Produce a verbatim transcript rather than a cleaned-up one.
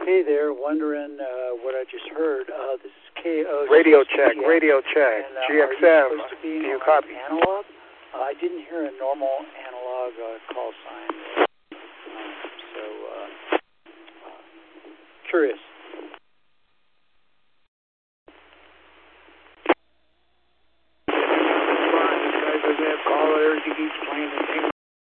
Hey there, wondering uh, what I just heard. Uh, this is K O. Radio check, radio check. And, uh, G X M, to be do you copy? Analog? Uh, I didn't hear a normal analog uh, call sign. Uh, so, uh, uh, curious.